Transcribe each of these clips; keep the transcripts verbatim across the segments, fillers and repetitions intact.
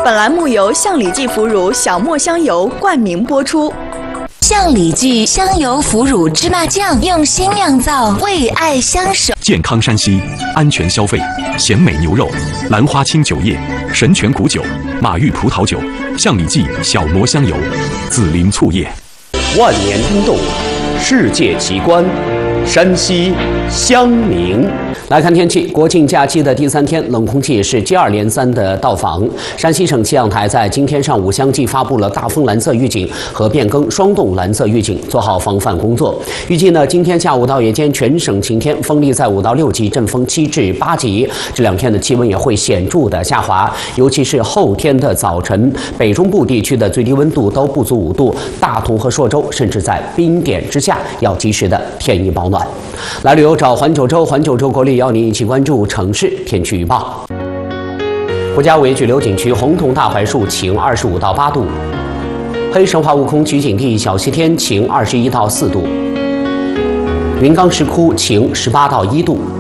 本栏目由象里记腐乳小磨香油冠名播出。 象里记香油腐乳芝麻酱用心酿造，为爱相守。 健康山西，安全消费。咸美牛肉、兰花清酒液、神泉谷酒、马玉葡萄酒、象里记小磨香油、紫菱醋液。 万年冰冻，世界奇观，山西襄宁。来看天气，国庆假期的第三天，冷空气是接二连三的到访。山西省气象台在今天上午相继发布了大风蓝色预警和变更霜冻蓝色预警，做好防范工作。预计呢，今天下午到夜间全省晴天，风力在五到六级，阵风七至八级。这两天的气温也会显著的下滑，尤其是后天的早晨，北中部地区的最低温度都不足五度，大同和朔州甚至在冰点之下，要及时的添衣保暖。来旅游找环九州，环九州国力邀您一起关注城市天气预报。国家五 A 巨流景区红桐大槐树晴二十五到八度，黑神话悟空取景地小西天晴二十一到四度，云冈石窟晴十八到一度，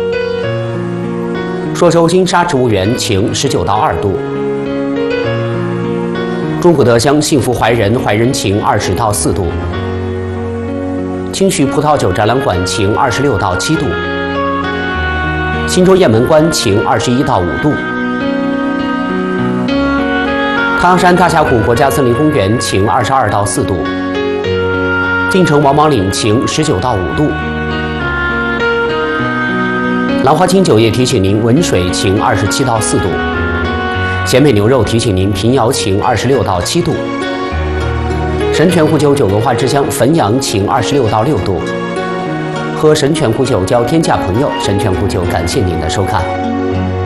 朔州金沙植物园晴十九到二度，中国德乡幸福怀仁怀仁晴二十到四度，清徐葡萄酒展览馆晴二十六到七度，新州雁门关晴二十一到五度，太阳山大峡谷国家森林公园晴二十二到四度，晋城王莽岭晴十九到五度，兰花清酒业提醒您文水晴二十七到四度，咸美牛肉提醒您平遥晴二十六到七度，神泉湖酒酒文化之乡汾阳晴二十六到六度。喝神泉湖酒交天价朋友，神泉湖酒感谢您的收看。